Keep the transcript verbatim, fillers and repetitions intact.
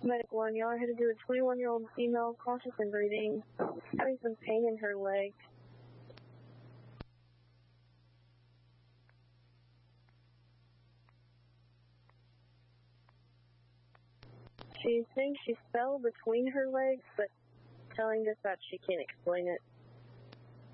Medic one, y'all had to do a twenty-one-year-old female cautious and breathing, having some pain in her leg. She thinks she fell between her legs, but telling us that she can't explain it.